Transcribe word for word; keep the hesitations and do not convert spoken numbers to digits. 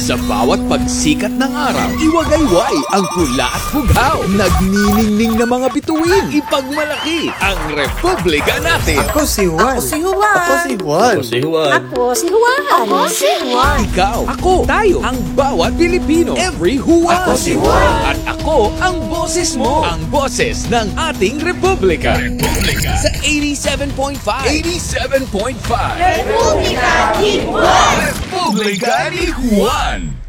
Sa bawat pagsikat ng araw, iwagayway ang pula at bughaw. Nagniningning na mga bituin, ipagmalaki ang Republika natin. Ako si Juan. Ako si Juan. Ako si Juan. Si Juan. Ako si Juan. Ako si Juan. Ikaw, ako, tayo, ang bawat Pilipino. Every Juan. Ako si Juan. At ako, ang boses mo. Ang boses ng ating Republika. Republika. Sa eighty-seven point five. eighty-seven point five. Republika ni Juan. Republika ni Juan.